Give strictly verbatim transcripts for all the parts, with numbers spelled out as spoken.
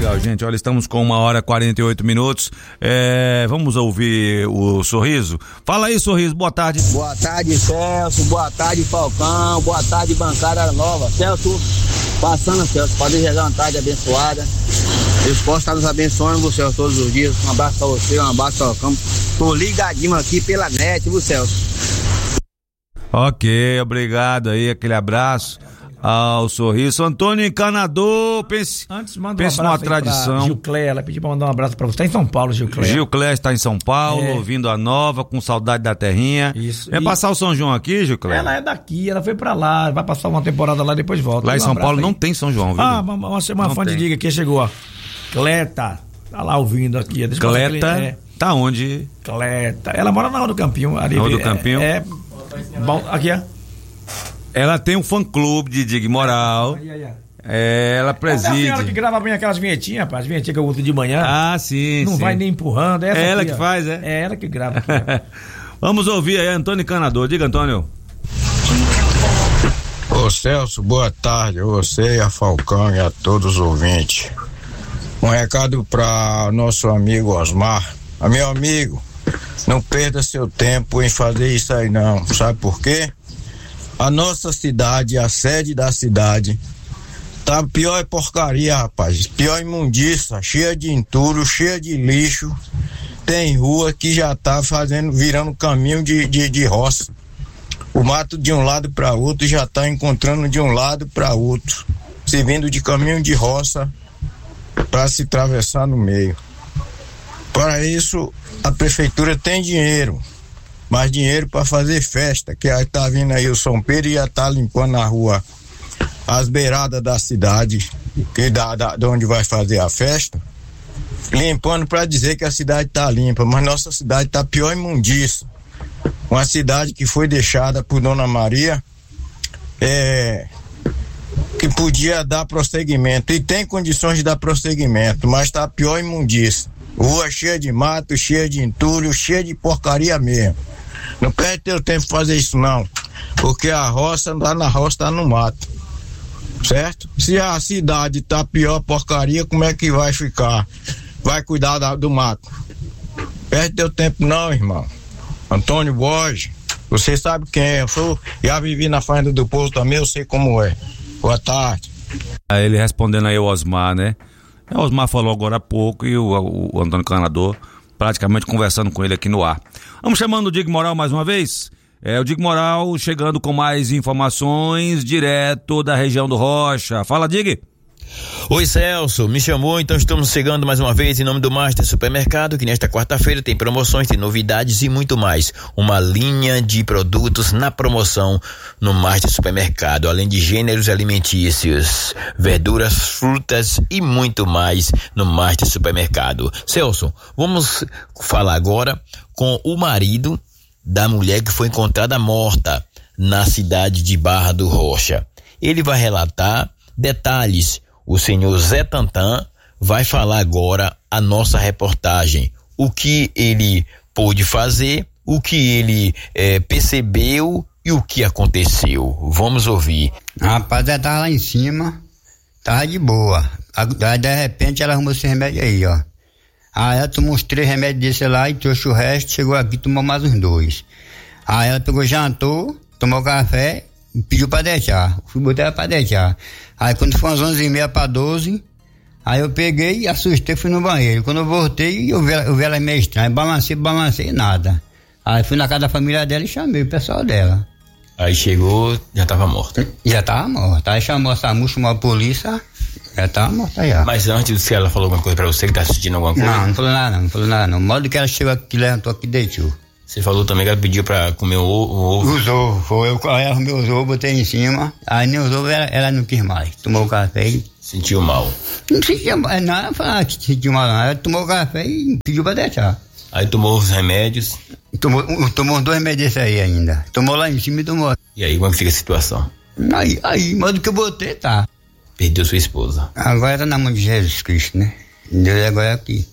Legal, gente. Olha, estamos com uma hora e quarenta e oito minutos. É, vamos ouvir o Sorriso. Fala aí, Sorriso. Boa tarde. Boa tarde, Celso. Boa tarde, Falcão. Boa tarde, Bancada Nova. Celso, passando, Celso, para desejar uma tarde abençoada. Deus possa estar nos abençoando, você, Celso, todos os dias. Um abraço pra você, um abraço pra Falcão. Tô ligadinho aqui pela net, viu, Celso? Ok, obrigado aí, aquele abraço ao Sorriso. Antônio Encanador, pense, Antes, manda um pense numa tradição. Gilclé, ela pediu pra mandar um abraço pra você. Tá em São Paulo, Gilclé. Gilclé está em São Paulo, É. ouvindo a nova, com saudade da terrinha. Isso. Vai E- passar o São João aqui, Gilclé? Ela é daqui, ela foi pra lá, vai passar uma temporada lá e depois volta. Lá em Um São abraço Paulo aí. não tem São João, viu? Ah, uma, uma, uma Não fã de tem. diga que chegou, ó. Cleta, tá lá ouvindo aqui. Deixa eu falar Cleta, que ele- é, tá onde? Cleta. Ela mora na Rua do Campinho. Ali, Na Rua do é- Campinho? É. Bom, aqui, ó. Ela tem um fã-clube de Dig Moral. Aí, aí, aí. É, ela É a senhora que preside. grava bem aquelas vinhetinhas, rapaz. As vinhetinhas que eu uso de manhã. Ah, sim, não sim. vai nem empurrando. Essa É ela aqui, que ó. faz, é? É ela que grava. Aqui, ó. Vamos ouvir aí, Antônio Encanador. Diga, Antônio. Ô Celso, boa tarde a você, a Falcão e a todos os ouvintes. Um recado para nosso amigo Osmar. Ah, meu amigo, não perda seu tempo em fazer isso aí não. Sabe por quê? A nossa cidade, a sede da cidade, tá pior é porcaria, rapaz. Pior imundiça, cheia de entulho, cheia de lixo. Tem rua que já tá fazendo, virando caminho de, de, de roça. O mato de um lado para outro já está encontrando de um lado para outro, se vindo de caminho de roça para se atravessar no meio. Para isso, a prefeitura tem dinheiro, mas dinheiro para fazer festa, que aí tá vindo aí o São Pedro e já tá limpando a rua, as beiradas da cidade, que da, da, de onde vai fazer a festa, limpando para dizer que a cidade tá limpa, mas nossa cidade tá pior imundiça. Uma cidade que foi deixada por Dona Maria, é, que podia dar prosseguimento, e tem condições de dar prosseguimento, mas está pior imundícia. Rua cheia de mato, cheia de entulho, cheia de porcaria mesmo. Não perde teu tempo fazer isso não, porque a roça não tá na roça, tá no mato, certo? Se a cidade tá pior porcaria, como é que vai ficar? Vai cuidar da, do mato? Perde teu tempo não, irmão. Antônio Borges, você sabe quem é, eu sou, já vivi na Fazenda do Povo também, eu sei como é. Boa tarde. Aí ele respondendo aí o Osmar, né? O Osmar falou agora há pouco e o, o, o Antônio Encanador praticamente conversando com ele aqui no ar. Vamos chamando o Dig Moral mais uma vez? É o Dig Moral chegando com mais informações direto da região do Rocha. Fala, Dig. Oi, Celso, me chamou, então estamos chegando mais uma vez em nome do Master Supermercado, que nesta quarta-feira tem promoções, tem novidades e muito mais. Uma linha de produtos na promoção no Master Supermercado, além de gêneros alimentícios, verduras, frutas e muito mais no Master Supermercado. Celso, vamos falar agora com o marido da mulher que foi encontrada morta na cidade de Barra do Rocha. Ele vai relatar detalhes. O senhor Zé Tantan vai falar agora a nossa reportagem, o que ele pôde fazer, o que ele eh, percebeu e o que aconteceu. Vamos ouvir. Rapaz, ela tava lá em cima, tava de boa. Aí, de repente, ela arrumou esse remédio aí, ó. Aí ela tomou uns três remédios desse lá e trouxe o resto, chegou aqui e tomou mais uns dois. Aí ela pegou, jantou, tomou café e pediu pra deixar. Fui botar ela pra deixar. Aí quando foi umas onze e meia pra doze, aí eu peguei, assustei, fui no banheiro. Quando eu voltei, eu vi, eu vi ela meio estranha, balancei, balancei, nada. Aí fui na casa da família dela e chamei o pessoal dela. Aí chegou, já estava morta. Já tava morta. Aí chamou a SAMU, chamou a polícia, já tava morta já. Mas antes, se ela falou alguma coisa pra você, que tá assistindo alguma coisa? Não, não falou nada não, não falou nada não. O modo que ela chegou aqui, levantou aqui e deitou. Você falou também que ela pediu pra comer o ovo. Os ovos, foi eu, aí arrumei os ovos, botei em cima, aí nem os ovos ela, ela não quis mais. Tomou o café e... Sentiu mal. Não sentia mal, não, ela falou que sentiu mal não. Ela tomou o café e pediu pra deixar. Aí tomou os remédios. Tomou, tomou dois remédios desse aí ainda. Tomou lá em cima e tomou. E aí, como é que fica a situação? Aí, aí, mas do que eu botei, tá. Perdeu sua esposa. Agora tá na mão de Jesus Cristo, né? Deus agora é aqui.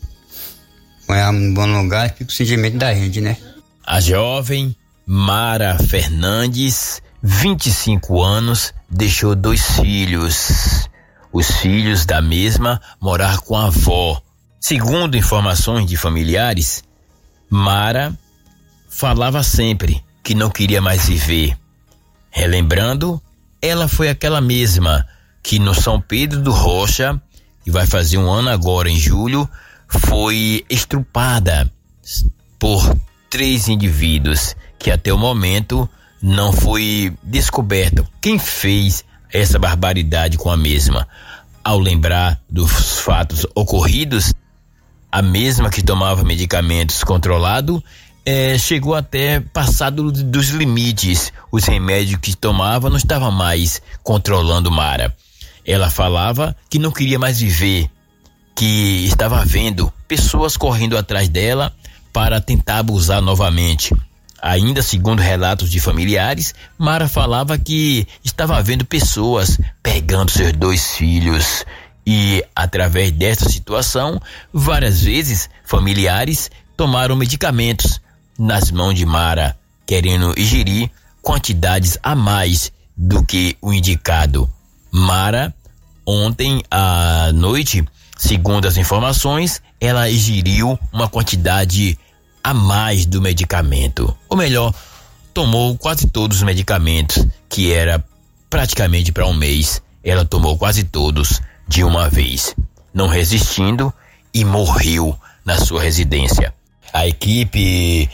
Põe ela num bom lugar e fica o sentimento da gente, né? A jovem Mara Fernandes, vinte e cinco anos, deixou dois filhos. os filhos da mesma morar com a avó. Segundo informações de familiares, Mara falava sempre que não queria mais viver. Relembrando, ela foi aquela mesma que no São Pedro do Rocha, que vai fazer um ano agora em julho, foi estrupada por três indivíduos que até o momento não foi descoberto quem fez essa barbaridade com a mesma. Ao lembrar dos fatos ocorridos, a mesma que tomava medicamentos controlado eh, chegou até passar do, dos limites. Os remédios que tomava não estavam mais controlando Mara. Ela falava que não queria mais viver, que estava vendo pessoas correndo atrás dela para tentar abusar novamente. Ainda segundo relatos de familiares, Mara falava que estava vendo pessoas pegando seus dois filhos e, através dessa situação, várias vezes familiares tomaram medicamentos nas mãos de Mara, querendo ingerir quantidades a mais do que o indicado. Mara, ontem à noite, segundo as informações, ela ingeriu uma quantidade a mais do medicamento. Ou melhor, tomou quase todos os medicamentos, que era praticamente para um mês. Ela tomou quase todos de uma vez, não resistindo, e morreu na sua residência. A equipe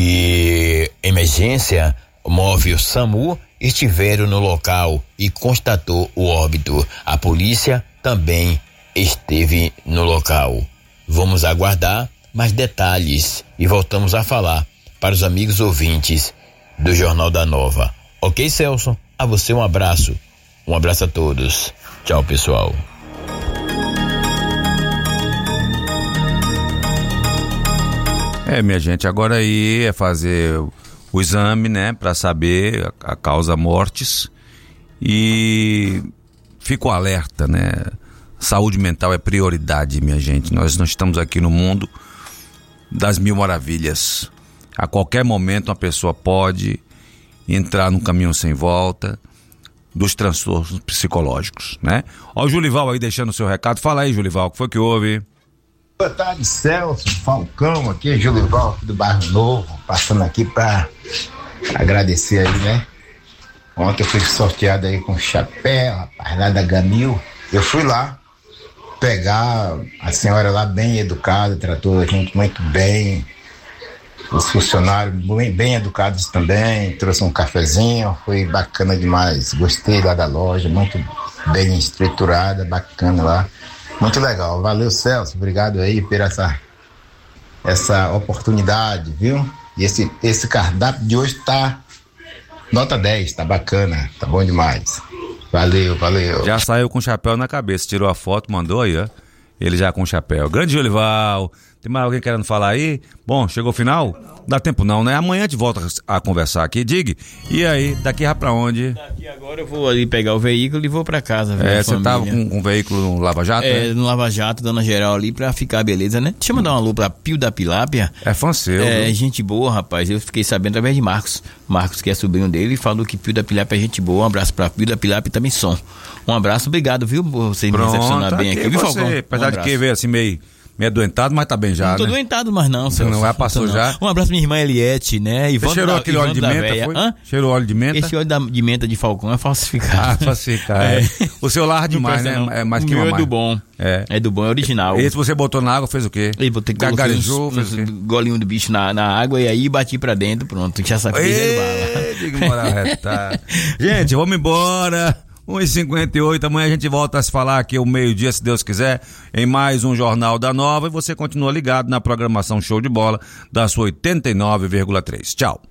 de emergência móvel SAMU estiveram no local e constatou o óbito. A polícia também esteve no local. Vamos aguardar mais detalhes e voltamos a falar para os amigos ouvintes do Jornal da Nova. Ok, Celso? A você um abraço. Um abraço a todos. Tchau, pessoal. É, minha gente, agora aí é fazer o exame, né, para saber a, a causa mortes, e fico alerta, né? Saúde mental é prioridade, minha gente. Nós não estamos aqui no mundo das mil maravilhas. A qualquer momento uma pessoa pode entrar num caminho sem volta dos transtornos psicológicos, né? Ó o Julival aí deixando o seu recado. Fala aí, Julival, o que foi que houve? Boa tarde, Celso, Falcão, aqui é Julival do Bairro Novo, passando aqui para agradecer aí, né? Ontem eu fui sorteado aí com chapéu, rapaz, lá da Gamil. Eu fui lá pegar a senhora lá bem educada, tratou a gente muito bem, os funcionários bem, bem educados também, trouxe um cafezinho, foi bacana demais, gostei lá da loja, muito bem estruturada, bacana lá. Muito legal, valeu, Celso, obrigado aí por essa, essa oportunidade, viu? E esse, esse cardápio de hoje tá nota dez, tá bacana, tá bom demais. Valeu, valeu. Já saiu com o chapéu na cabeça, tirou a foto, mandou aí, ó. Ele já com o chapéu. Grande Jolival, tem mais alguém querendo falar aí? Bom, chegou o final? Dá tempo não, né? Amanhã a gente volta a conversar aqui. Dig, e aí, daqui já pra onde? Daqui agora eu vou ali pegar o veículo e vou pra casa. É, você tava com um veículo no Lava Jato? É, né? no Lava Jato, dando geral ali pra ficar beleza, né? Deixa eu mandar uma alô pra Pio da Pilápia. É fã seu. É, viu? gente boa, rapaz. Eu fiquei sabendo através de Marcos. Marcos, que é sobrinho dele, falou que Pio da Pilápia é gente boa. Um abraço pra Pio da Pilápia e também som. Um abraço, obrigado, viu? Por você me recepcionar bem aqui, viu, Falcão? Apesar um de que veio assim meio, meio adoentado, mas tá bem já, não tô né? doentado, mas não, Você não é, passou não. já? Um abraço pra minha irmã Eliette, né? Você cheirou aquele óleo de menta, foi? Hã? Cheirou óleo de menta? Esse óleo da, de menta de Falcão é falsificado. Ah, falsificado. É. O seu larra demais, né? Não. É mais o que meu mamar. é do bom. É. É do bom, é original. Esse você botou na água, fez o quê? E botei Gagarejou, uns, fez uns o quê? golinho do bicho na, na água e aí bati pra dentro, pronto. Já saquei de bala. Gente, vamos embora. um e cinquenta e oito, amanhã a gente volta a se falar aqui ao meio-dia, se Deus quiser, em mais um Jornal da Nova, e você continua ligado na programação Show de Bola da sua oitenta e nove vírgula três. Tchau.